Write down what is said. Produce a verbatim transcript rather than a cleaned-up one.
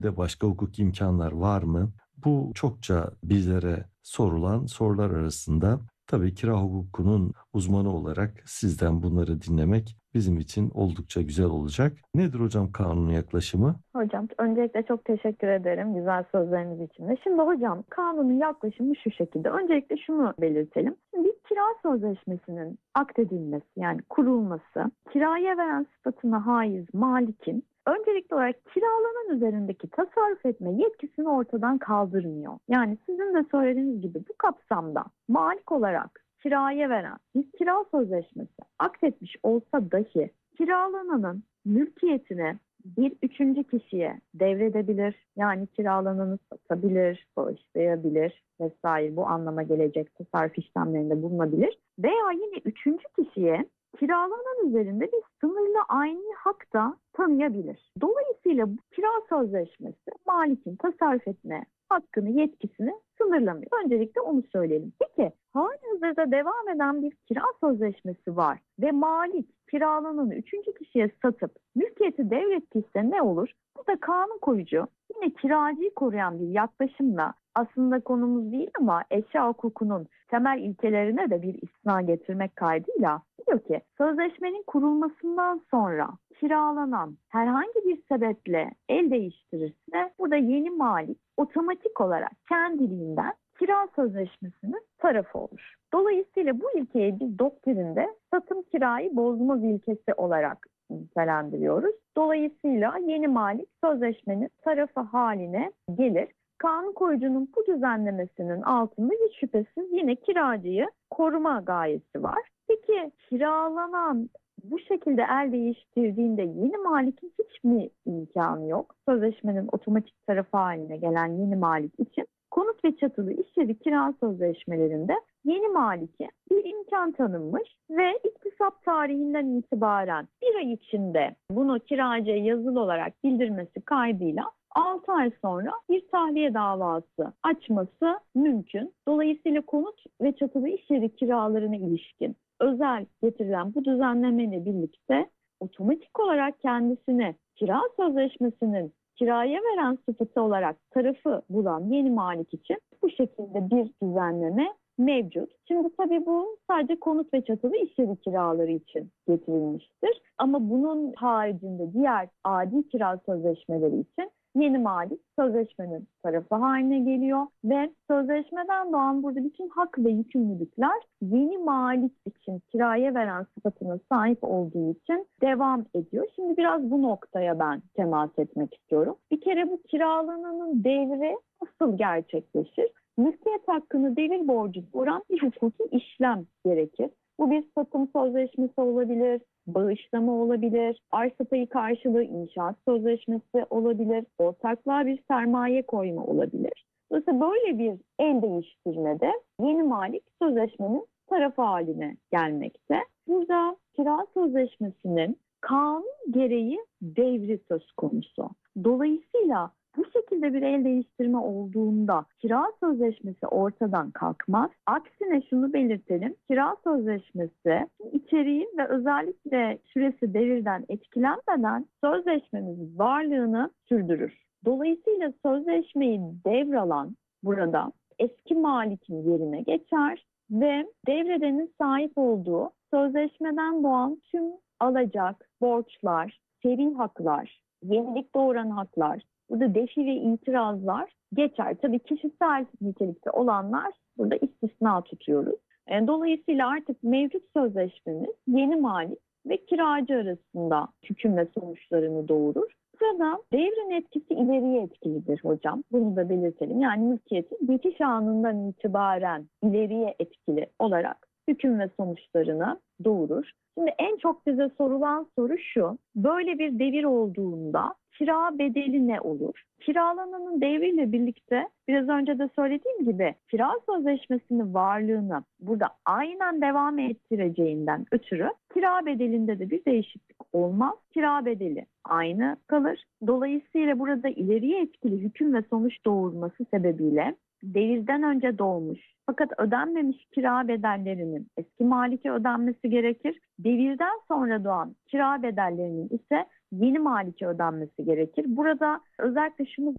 de başka hukuki imkanlar var mı? Bu çokça bizlere sorulan sorular arasında. Tabii kira hukukunun uzmanı olarak sizden bunları dinlemek bizim için oldukça güzel olacak. Nedir hocam kanunun yaklaşımı? Hocam öncelikle çok teşekkür ederim güzel sözleriniz için de. Şimdi hocam kanunun yaklaşımı şu şekilde. Öncelikle şunu belirtelim. Şimdi bir kira sözleşmesinin akdedilmesi yani kurulması, kiraya veren sıfatına haiz malikin öncelikli olarak kiralanan üzerindeki tasarruf etme yetkisini ortadan kaldırmıyor. Yani sizin de söylediğiniz gibi bu kapsamda malik olarak kiraya veren bir kira sözleşmesi akdetmiş olsa dahi kiralananın mülkiyetine bir üçüncü kişiye devredebilir. Yani kiralananı satabilir, bağışlayabilir vesaire bu anlama gelecek tasarruf işlemlerinde bulunabilir. Veya yine üçüncü kişiye kiralanan üzerinde bir sınırlı ayni hak da tanıyabilir. Dolayısıyla bu kira sözleşmesi malikin tasarruf etme hakkını, yetkisini sınırlamıyor. Öncelikle onu söyleyelim. Peki halihazırda devam eden bir kira sözleşmesi var ve malik kiralananı üçüncü kişiye satıp mülkiyeti devrettiyse ne olur? Bu da kanun koyucu yine kiracıyı koruyan bir yaklaşımla aslında konumuz değil ama eşya hukukunun temel ilkelerine de bir istisna getirmek kaydıyla diyor ki sözleşmenin kurulmasından sonra kiralanan herhangi bir sebeple el değiştirirse burada yeni malik otomatik olarak kendiliğinden kira sözleşmesinin tarafı olur. Dolayısıyla bu ilkeyi biz doktrinde satım kirayı bozmaz ilkesi olarak nitelendiriyoruz. Dolayısıyla yeni malik sözleşmenin tarafı haline gelir. Kanun koyucunun bu düzenlemesinin altında hiç şüphesiz yine kiracıyı koruma gayesi var. Peki kiralanan bu şekilde el değiştirdiğinde yeni malikin hiç mi imkanı yok? Sözleşmenin otomatik tarafı haline gelen yeni malik için konut ve çatılı iş yeri kira sözleşmelerinde yeni malike bir imkan tanınmış ve iktisap tarihinden itibaren bir ay içinde bunu kiracıya yazılı olarak bildirmesi kaydıyla altı ay sonra bir tahliye davası açması mümkün. Dolayısıyla konut ve çatılı iş yeri kiralarına ilişkin özel getirilen bu düzenlemeyle birlikte otomatik olarak kendisine kira sözleşmesinin kiraya veren sıfatı olarak tarafı bulan yeni malik için bu şekilde bir düzenleme mevcut. Şimdi tabii bu sadece konut ve çatılı iş yeri kiraları için getirilmiştir. Ama bunun haricinde diğer adi kira sözleşmeleri için yeni malik sözleşmenin tarafı haline geliyor ve sözleşmeden doğan burada bütün hak ve yükümlülükler yeni malik için kiraya veren sıfatına sahip olduğu için devam ediyor. Şimdi biraz bu noktaya ben temas etmek istiyorum. Bir kere bu kiralananın devri nasıl gerçekleşir? Mülkiyet hakkını devir borcu vuran bir hukuki işlem gerekir. Bu bir satım sözleşmesi olabilir, bağışlama olabilir, arsa payı karşılığı inşaat sözleşmesi olabilir, ortaklığa bir sermaye koyma olabilir. Dolayısıyla böyle bir el değiştirmede yeni malik sözleşmenin tarafı haline gelmekte. Burada kira sözleşmesinin kanun gereği devri söz konusu. Dolayısıyla bu şekilde bir el değiştirme olduğunda kira sözleşmesi ortadan kalkmaz. Aksine şunu belirtelim. Kira sözleşmesi içeriği ve özellikle süresi devirden etkilenmeden sözleşmemizin varlığını sürdürür. Dolayısıyla sözleşmeyi devralan burada eski malikin yerine geçer ve devredenin sahip olduğu sözleşmeden doğan tüm alacak, borçlar, seri haklar, yenilik doğuran haklar, burada defi ve itirazlar geçer. Tabii kişisel nitelikte olanlar burada istisna tutuyoruz. Dolayısıyla artık mevcut sözleşmemiz yeni malik ve kiracı arasında hüküm ve sonuçlarını doğurur. Sırada devrin etkisi ileriye etkilidir hocam. Bunu da belirtelim. Yani mülkiyetin geçiş anından itibaren ileriye etkili olarak hüküm ve sonuçlarını doğurur. Şimdi en çok bize sorulan soru şu. Böyle bir devir olduğunda kira bedeli ne olur? Kiralananın devriyle birlikte biraz önce de söylediğim gibi kira sözleşmesinin varlığını burada aynen devam ettireceğinden ötürü kira bedelinde de bir değişiklik olmaz. Kira bedeli aynı kalır. Dolayısıyla burada ileriye etkili hüküm ve sonuç doğurması sebebiyle devirden önce doğmuş fakat ödenmemiş kira bedellerinin eski malike ödenmesi gerekir. Devirden sonra doğan kira bedellerinin ise yeni malike ödenmesi gerekir. Burada özellikle şunu